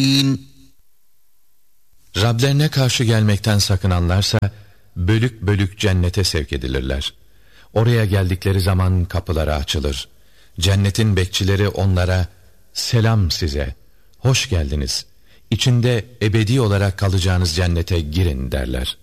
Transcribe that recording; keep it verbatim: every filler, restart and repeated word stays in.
Rablerine karşı gelmekten sakınanlarsa bölük bölük cennete sevk edilirler. Oraya geldikleri zaman kapıları açılır. Cennetin bekçileri onlara selam size, hoş geldiniz, İçinde ebedi olarak kalacağınız cennete girin derler.